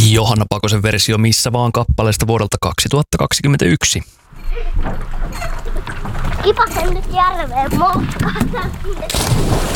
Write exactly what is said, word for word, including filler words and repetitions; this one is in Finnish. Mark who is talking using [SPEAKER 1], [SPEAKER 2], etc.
[SPEAKER 1] Johanna Pakosen versio Missä vaan kappaleesta vuodelta kaksituhattakaksikymmentäyksi.
[SPEAKER 2] Kipasen nyt järveen moskata.